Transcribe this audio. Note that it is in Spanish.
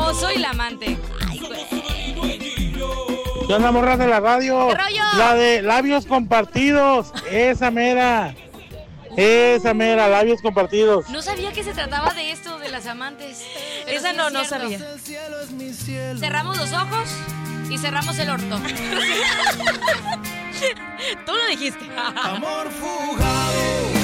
O soy la amante. Ay, güey. ¿Qué onda, morras de la radio? ¿Qué rollo? La de labios compartidos. Esa mera, labios compartidos. No sabía que se trataba de esto, de las amantes. Pero Esa sí no, es no cierto. sabía. Cerramos los ojos y cerramos el orto. Tú lo dijiste. Amor fugado.